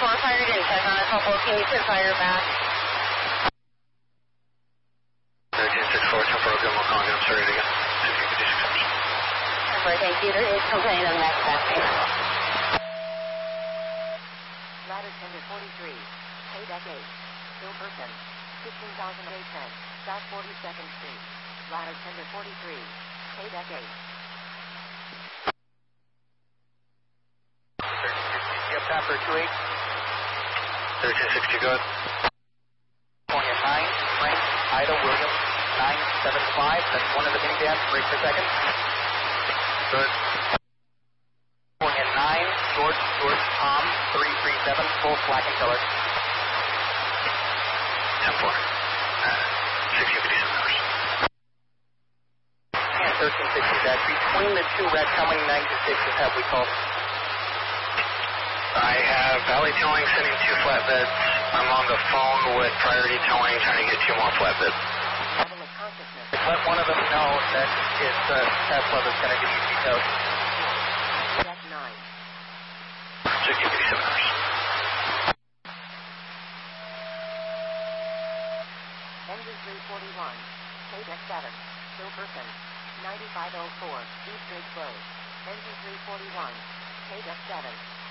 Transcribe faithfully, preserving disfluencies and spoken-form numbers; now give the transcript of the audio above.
four fired in, check on a couple. Can you put fire back? thirteen six four, ten four, good, we'll call again, I'm sorry again. sixteen fifty-six, ten four, thank you. There is complaint on that passing. Ladder tender forty-three, pay deck eight, Bill Burton, fifteen thousand eight ten, South forty-second Street. Ladder tender forty-three, pay deck eight. Yep, Tapper two eight. thirteen sixty, good. California nine, Frank, Ida, William, nine seven five. That's one of the minivans, break per second. Good. California nine, George, George, Tom, three three seven, full slack and color. ten four. sixteen fifty-seven hours. And thirteen sixty, that between the two red, how many ninety-sixes have we called? I have Valley Towing sending two flatbeds. I'm on the phone with Priority Towing trying to get two more flatbeds. Level of consciousness. Let one of them know that it's uh, Tesla that's going to give you details. Deck nine. sixteen fifty-seven hours. Engine three forty-one, pay deck seven, Bill Burton, ninety-five oh four, East Ridge Road. Engine three forty-one, pay deck seven.